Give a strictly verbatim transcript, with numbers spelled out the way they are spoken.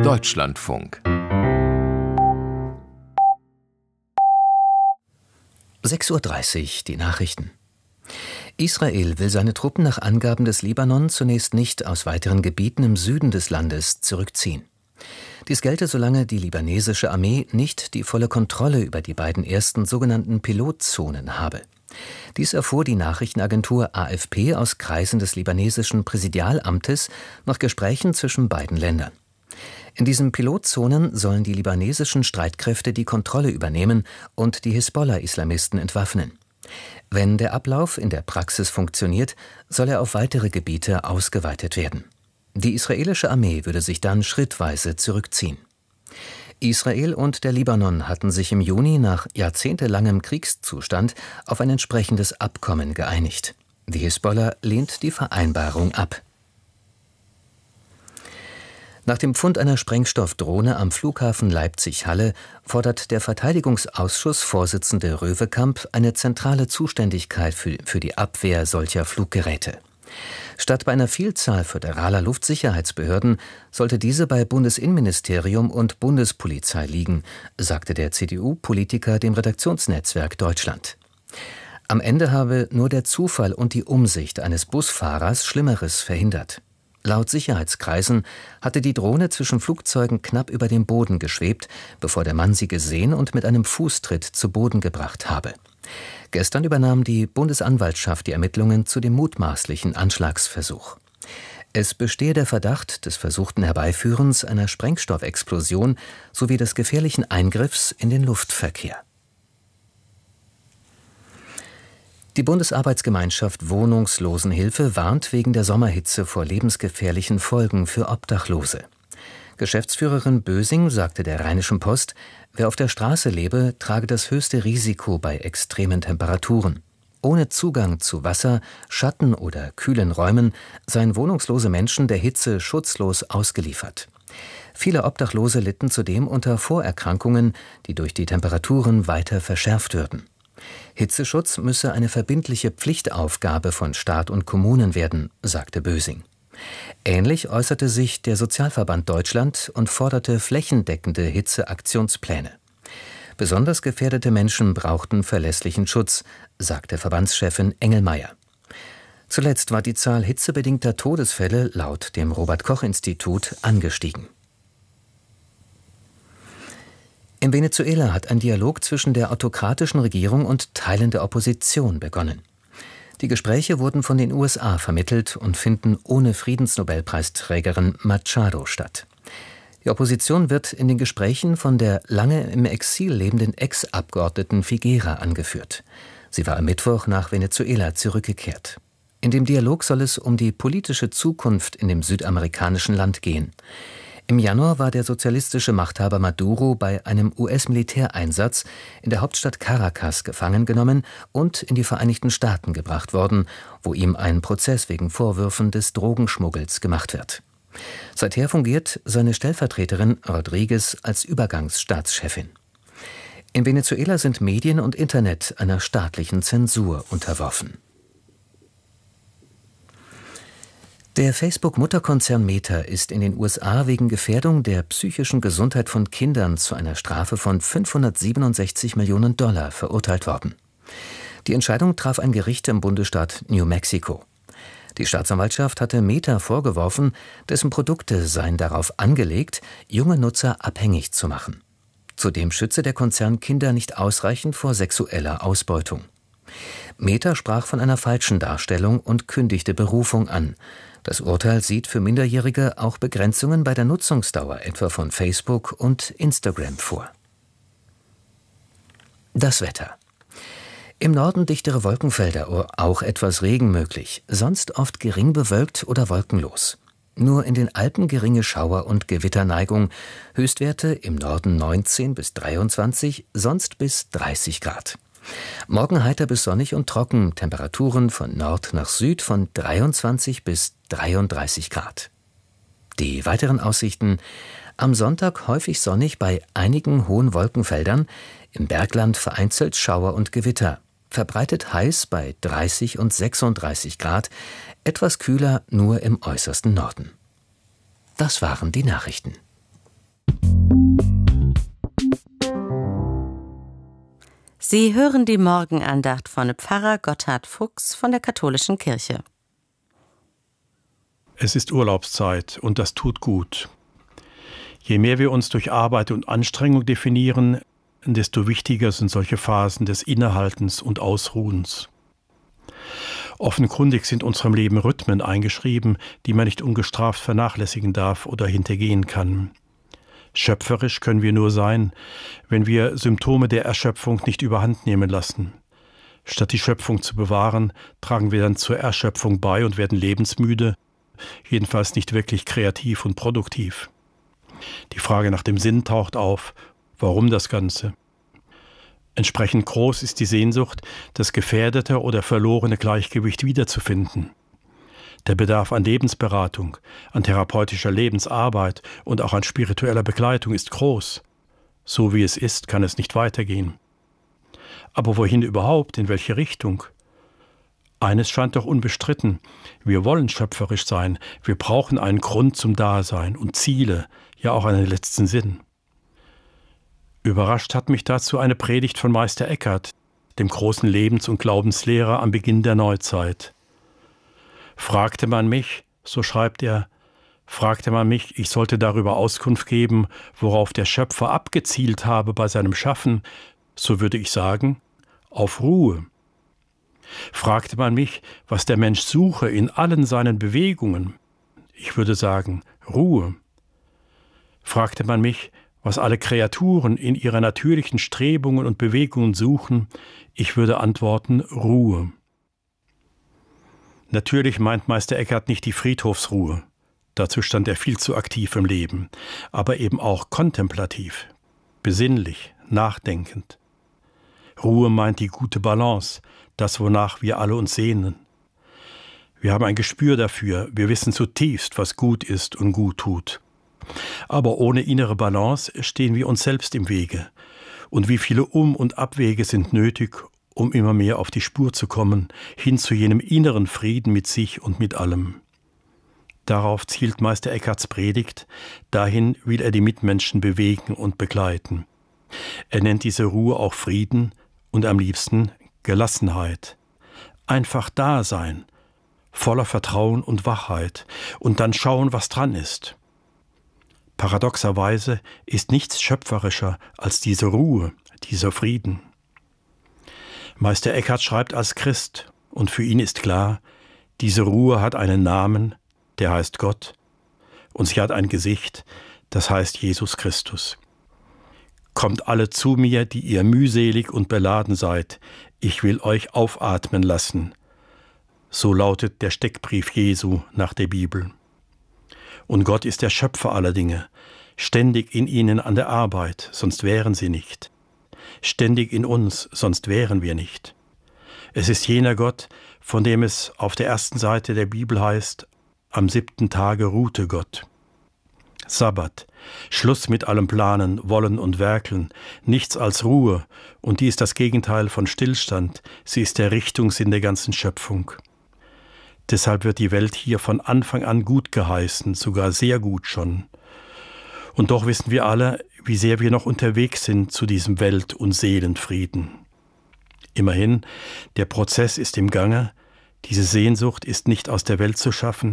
Deutschlandfunk. sechs Uhr dreißig, die Nachrichten. Israel will seine Truppen nach Angaben des Libanon zunächst nicht aus weiteren Gebieten im Süden des Landes zurückziehen. Dies gelte, solange die libanesische Armee nicht die volle Kontrolle über die beiden ersten sogenannten Pilotzonen habe. Dies erfuhr die Nachrichtenagentur A F P aus Kreisen des libanesischen Präsidialamtes nach Gesprächen zwischen beiden Ländern. In diesen Pilotzonen sollen die libanesischen Streitkräfte die Kontrolle übernehmen und die Hisbollah-Islamisten entwaffnen. Wenn der Ablauf in der Praxis funktioniert, soll er auf weitere Gebiete ausgeweitet werden. Die israelische Armee würde sich dann schrittweise zurückziehen. Israel und der Libanon hatten sich im Juni nach jahrzehntelangem Kriegszustand auf ein entsprechendes Abkommen geeinigt. Die Hisbollah lehnt die Vereinbarung ab. Nach dem Fund einer Sprengstoffdrohne am Flughafen Leipzig-Halle fordert der Verteidigungsausschussvorsitzende Röwekamp eine zentrale Zuständigkeit für, für die Abwehr solcher Fluggeräte. Statt bei einer Vielzahl föderaler Luftsicherheitsbehörden sollte diese bei Bundesinnenministerium und Bundespolizei liegen, sagte der C D U-Politiker dem Redaktionsnetzwerk Deutschland. Am Ende habe nur der Zufall und die Umsicht eines Busfahrers Schlimmeres verhindert. Laut Sicherheitskreisen hatte die Drohne zwischen Flugzeugen knapp über dem Boden geschwebt, bevor der Mann sie gesehen und mit einem Fußtritt zu Boden gebracht habe. Gestern übernahm die Bundesanwaltschaft die Ermittlungen zu dem mutmaßlichen Anschlagsversuch. Es bestehe der Verdacht des versuchten Herbeiführens einer Sprengstoffexplosion sowie des gefährlichen Eingriffs in den Luftverkehr. Die Bundesarbeitsgemeinschaft Wohnungslosenhilfe warnt wegen der Sommerhitze vor lebensgefährlichen Folgen für Obdachlose. Geschäftsführerin Bösing sagte der Rheinischen Post, wer auf der Straße lebe, trage das höchste Risiko bei extremen Temperaturen. Ohne Zugang zu Wasser, Schatten oder kühlen Räumen seien wohnungslose Menschen der Hitze schutzlos ausgeliefert. Viele Obdachlose litten zudem unter Vorerkrankungen, die durch die Temperaturen weiter verschärft würden. Hitzeschutz müsse eine verbindliche Pflichtaufgabe von Staat und Kommunen werden, sagte Bösing. Ähnlich äußerte sich der Sozialverband Deutschland und forderte flächendeckende Hitzeaktionspläne. Besonders gefährdete Menschen brauchten verlässlichen Schutz, sagte Verbandschefin Engelmeier. Zuletzt war die Zahl hitzebedingter Todesfälle laut dem Robert-Koch-Institut angestiegen. In Venezuela hat ein Dialog zwischen der autokratischen Regierung und Teilen der Opposition begonnen. Die Gespräche wurden von den U S A vermittelt und finden ohne Friedensnobelpreisträgerin Machado statt. Die Opposition wird in den Gesprächen von der lange im Exil lebenden Ex-Abgeordneten Figuera angeführt. Sie war am Mittwoch nach Venezuela zurückgekehrt. In dem Dialog soll es um die politische Zukunft in dem südamerikanischen Land gehen. Im Januar war der sozialistische Machthaber Maduro bei einem U S-Militäreinsatz in der Hauptstadt Caracas gefangen genommen und in die Vereinigten Staaten gebracht worden, wo ihm ein Prozess wegen Vorwürfen des Drogenschmuggels gemacht wird. Seither fungiert seine Stellvertreterin Rodriguez als Übergangsstaatschefin. In Venezuela sind Medien und Internet einer staatlichen Zensur unterworfen. Der Facebook-Mutterkonzern Meta ist in den U S A wegen Gefährdung der psychischen Gesundheit von Kindern zu einer Strafe von fünfhundertsiebenundsechzig Millionen Dollar verurteilt worden. Die Entscheidung traf ein Gericht im Bundesstaat New Mexico. Die Staatsanwaltschaft hatte Meta vorgeworfen, dessen Produkte seien darauf angelegt, junge Nutzer abhängig zu machen. Zudem schütze der Konzern Kinder nicht ausreichend vor sexueller Ausbeutung. Meta sprach von einer falschen Darstellung und kündigte Berufung an. Das Urteil sieht für Minderjährige auch Begrenzungen bei der Nutzungsdauer etwa von Facebook und Instagram vor. Das Wetter. Im Norden dichtere Wolkenfelder, auch etwas Regen möglich, sonst oft gering bewölkt oder wolkenlos. Nur in den Alpen geringe Schauer- und Gewitterneigung, Höchstwerte im Norden neunzehn bis dreiundzwanzig, sonst bis dreißig Grad. Morgen heiter bis sonnig und trocken, Temperaturen von Nord nach Süd von dreiundzwanzig bis dreiunddreißig Grad. Die weiteren Aussichten: am Sonntag häufig sonnig bei einigen hohen Wolkenfeldern, im Bergland vereinzelt Schauer und Gewitter, verbreitet heiß bei dreißig und sechsunddreißig Grad, etwas kühler nur im äußersten Norden. Das waren die Nachrichten. Sie hören die Morgenandacht von Pfarrer Gotthard Fuchs von der Katholischen Kirche. Es ist Urlaubszeit und das tut gut. Je mehr wir uns durch Arbeit und Anstrengung definieren, desto wichtiger sind solche Phasen des Innehaltens und Ausruhens. Offenkundig sind unserem Leben Rhythmen eingeschrieben, die man nicht ungestraft vernachlässigen darf oder hintergehen kann. Schöpferisch können wir nur sein, wenn wir Symptome der Erschöpfung nicht überhand nehmen lassen. Statt die Schöpfung zu bewahren, tragen wir dann zur Erschöpfung bei und werden lebensmüde, jedenfalls nicht wirklich kreativ und produktiv. Die Frage nach dem Sinn taucht auf. Warum das Ganze? Entsprechend groß ist die Sehnsucht, das gefährdete oder verlorene Gleichgewicht wiederzufinden. Der Bedarf an Lebensberatung, an therapeutischer Lebensarbeit und auch an spiritueller Begleitung ist groß. So wie es ist, kann es nicht weitergehen. Aber wohin überhaupt? In welche Richtung? Eines scheint doch unbestritten. Wir wollen schöpferisch sein. Wir brauchen einen Grund zum Dasein und Ziele, ja auch einen letzten Sinn. Überrascht hat mich dazu eine Predigt von Meister Eckhart, dem großen Lebens- und Glaubenslehrer am Beginn der Neuzeit. Fragte man mich, so schreibt er, fragte man mich, ich sollte darüber Auskunft geben, worauf der Schöpfer abgezielt habe bei seinem Schaffen, so würde ich sagen, auf Ruhe. Fragte man mich, was der Mensch suche in allen seinen Bewegungen, ich würde sagen, Ruhe. Fragte man mich, was alle Kreaturen in ihrer natürlichen Strebungen und Bewegungen suchen, ich würde antworten, Ruhe. Natürlich meint Meister Eckhart nicht die Friedhofsruhe, dazu stand er viel zu aktiv im Leben, aber eben auch kontemplativ, besinnlich, nachdenkend. Ruhe meint die gute Balance, das, wonach wir alle uns sehnen. Wir haben ein Gespür dafür, wir wissen zutiefst, was gut ist und gut tut. Aber ohne innere Balance stehen wir uns selbst im Wege. Und wie viele Um- und Abwege sind nötig, um immer mehr auf die Spur zu kommen, hin zu jenem inneren Frieden mit sich und mit allem. Darauf zielt Meister Eckharts Predigt, dahin will er die Mitmenschen bewegen und begleiten. Er nennt diese Ruhe auch Frieden und am liebsten Gelassenheit. Einfach da sein, voller Vertrauen und Wachheit und dann schauen, was dran ist. Paradoxerweise ist nichts schöpferischer als diese Ruhe, dieser Frieden. Meister Eckhart schreibt als Christ und für ihn ist klar, diese Ruhe hat einen Namen, der heißt Gott und sie hat ein Gesicht, das heißt Jesus Christus. Kommt alle zu mir, die ihr mühselig und beladen seid, ich will euch aufatmen lassen. So lautet der Steckbrief Jesu nach der Bibel. Und Gott ist der Schöpfer aller Dinge, ständig in ihnen an der Arbeit, sonst wären sie nicht. Ständig in uns, sonst wären wir nicht. Es ist jener Gott, von dem es auf der ersten Seite der Bibel heißt, am siebten Tage ruhte Gott. Sabbat, Schluss mit allem Planen, Wollen und Werkeln, nichts als Ruhe, und die ist das Gegenteil von Stillstand, sie ist der Richtungssinn der ganzen Schöpfung. Deshalb wird die Welt hier von Anfang an gut geheißen, sogar sehr gut schon. Und doch wissen wir alle, wie sehr wir noch unterwegs sind zu diesem Welt- und Seelenfrieden. Immerhin, der Prozess ist im Gange, diese Sehnsucht ist nicht aus der Welt zu schaffen,